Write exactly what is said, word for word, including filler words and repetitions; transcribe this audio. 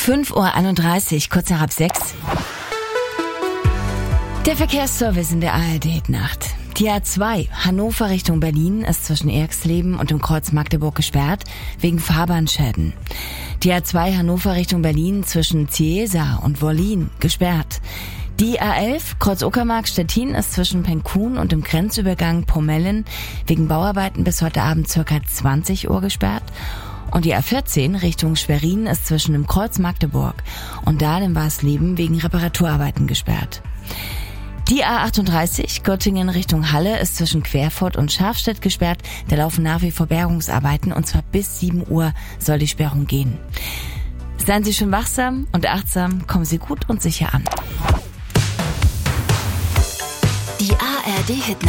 fünf Uhr einunddreißig, kurz nach halb sechs. Der Verkehrsservice in der A R D-Nacht. Die A zwei, Hannover Richtung Berlin, ist zwischen Erxleben und dem Kreuz Magdeburg gesperrt, wegen Fahrbahnschäden. Die A zwei Hannover Richtung Berlin zwischen Ciesa und Wollin gesperrt. Die A elf, Kreuz Uckermark-Stettin, ist zwischen Penkun und dem Grenzübergang Pomellen wegen Bauarbeiten bis heute Abend circa zwanzig Uhr gesperrt. Und die A vierzehn Richtung Schwerin ist zwischen dem Kreuz Magdeburg und Dahlem-Warsleben wegen Reparaturarbeiten gesperrt. Die A achtunddreißig, Göttingen Richtung Halle, ist zwischen Querfurt und Schafstedt gesperrt. Da laufen nach wie vor Bergungsarbeiten und zwar bis sieben Uhr soll die Sperrung gehen. Seien Sie schön wachsam und achtsam, kommen Sie gut und sicher an. Die A R D-Hit